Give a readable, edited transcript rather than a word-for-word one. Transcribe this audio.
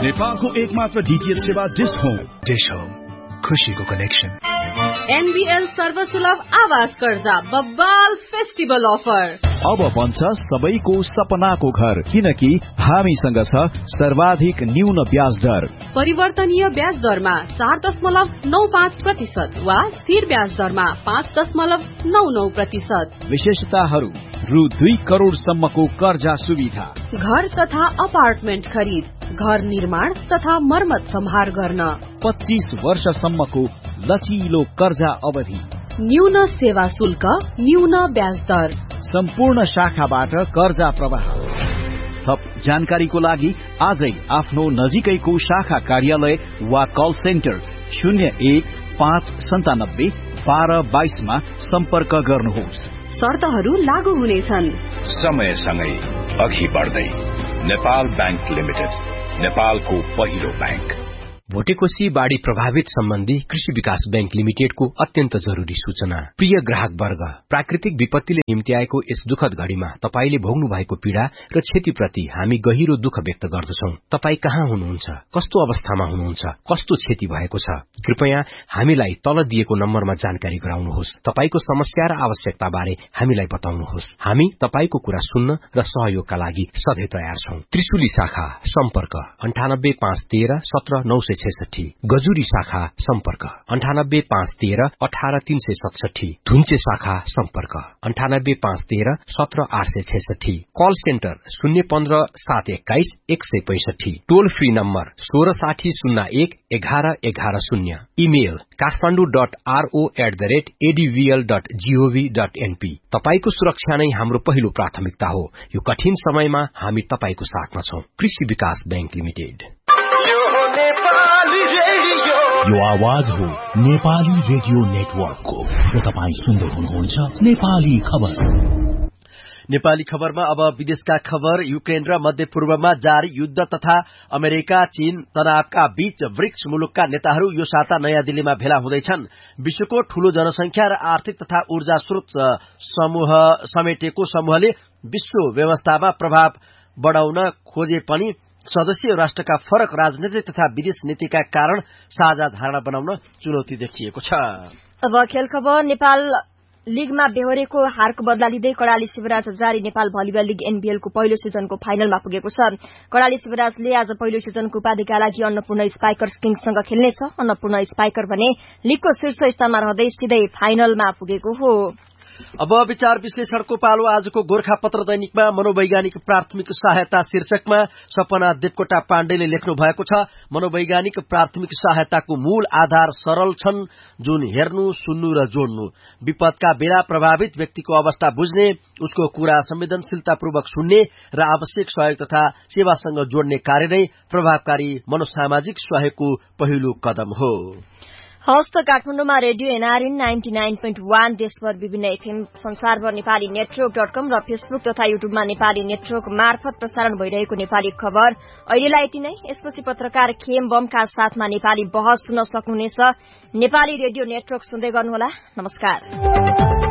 नेपालको एकमात्र डीटीएच सेवा डिश होम। डिश होम, खुशीको कनेक्सन। एनबीएल सर्वसुलभ आवास कर्जा बब्बाल फेस्टिभल अफर। अब बन्छ सबैको सपनाको घर, किनकि हामीसँग छ सर्वाधिक न्यून ब्याज दर। परिवर्तनीय ब्याज दरमा 4.95% वा स्थिर ब्याज दरमा 5.99%। विशेषताहरू: रु 2 करोड़ सम्मको कर्जा सुविधा, घर तथा अपार्टमेन्ट खरिद, घर निर्माण तथा मर्मत सम्हार गर्न, 25 वर्षसम्मको लचिलो कर्जा अवधि, न्यून सेवा शुल्क, न्यून ब्याज दर, सम्पूर्ण शाखाबाट कर्जा प्रवाह। थप जानकारीको लागि आजै आफ्नो नजिकैको शाखा कार्यालय वा कल सेन्टर 0159 मा सम्पर्क गर्नुहोस्। शर्तहरू लागू हुनेछन्। समयसँगै अघि बढ्दै नेपाल बैंक लिमिटेड, नेपालको पहिलो बैंक। भोटेकोशी बाढ़ी प्रभावित सम्बन्धी कृषि विकास बैंक लिमिटेडको अत्यन्त जरूरी सूचना। प्रिय ग्राहक वर्ग, प्राकृतिक विपत्तिले निम्ति आएको यस दुखद घड़ीमा तपाईले भोग्नु भएको पीड़ा र क्षतिप्रति हामी गहिरो दुःख व्यक्त गर्दछौं। तपाई कहाँ हुनुहुन्छ, कस्तो अवस्थामा हुनुहुन्छ, कस्तो क्षति भएको छ, कृपया हामीलाई तल दिएको नम्बरमा जानकारी गराउनुहोस्। तपाईको समस्या र आवश्यकता बारे हामीलाई बताउनुहोस्। हामी तपाईको कुरा सुन्न र सहयोगका लागि सधैँ तयार छौं। त्रिशुली शाखा सम्पर्क 9851317966। गजुरी शाखा सम्पर्क 9851318367। धुन्चे शाखा सम्पर्क 9851317866। Call centre 0157211165। टोल फ्री नम्बर 1660011110। Email kathmandu.ro@advl.gov.np। तपाईको सुरक्षा नै हाम्रो पहिलो प्राथमिकता हो। यो कठिन समयमा हामी तपाईको साथमा छौं। कृषि विकास बैंक लिमिटेड। यो आवाज हो नेपाली रेडियो नेटवर्कको र तपाईं सुन्दै हुनुहुन्छ नेपाली खबर। नेपाली खबरमा अब विदेशका खबर। युक्रेन र मध्य पूर्वमा जारी युद्ध तथा अमेरिका चीन तनावका बीच ब्रिक्स मुलुकका नेताहरू यो साता नयाँ दिल्लीमा भेला हुँदैछन्। विश्वको ठूलो जनसंख्या र आर्थिक तथा ऊर्जा स्रोत समेटेको समूहले विश्व व्यवस्थामा प्रभाव बढ़ाउन खोजे पनि सदस्य राष्ट्रका फरक राजनीतिक तथा विदेश नीतिका कारण साझा धारणा बनाउन चुनौती देखिएको छ। अब खेल खबर। नेपाल लीगमा बेहोरेको हारको बदला लिँदै कडाली शिवराज जारी नेपाल भलिबल लीग एनबीएलको पहिलो सिजनको फाइनलमा पुगेको छ। कडाली शिवराजले आज पहिलो सिजनको उपाधिका लागि अन्नपूर्ण स्पाइकर्स किङ्ससँग खेल्नेछ। अन्नपूर्ण स्पाइकर भने लीगको शीर्ष स्थानमा रहँदै सिधै फाइनलमा पुगेको हो। अब विचार विश्लेषणको पालो। आजको गोरखापत्र दैनिकमा मनोवैज्ञानिक प्राथमिक सहायता शीर्षकमा सपना देवकोटा पाण्डेले लेख्नु भएको छ। मनोवैज्ञानिक प्राथमिक सहायताको मूल आधार सरल छन्, जुन हेर्नु, सुन्नु र जोड्नु। विपदका बेला प्रभावित व्यक्तिको अवस्था बुझ्ने, उसको कुरा संवेदनशीलतापूर्वक सुन्ने र आवश्यक सहयोग तथा सेवासँग जोड्ने कार्य नै प्रभावकारी मनोसामाजिक सहयोगको पहिलो कदम हो। हस्त काठमाडौँमा रेडियो एनआरएन 99.1, देशभर विभिन्न एफएम, संसारभर नेपाली नेटवर्क.com र फेसबुक तथा युट्युबमा नेपाली नेटवर्क मार्फत प्रसारण भइरहेको नेपाली खबर अहिलेलाई यति नै। यसपछि पत्रकार खेम बमका साथमा नेपाली बहस सुन्न सक्नुहुनेछ। नेपाली रेडियो नेटवर्क सुन्दै गर्नुहोला। नमस्कार।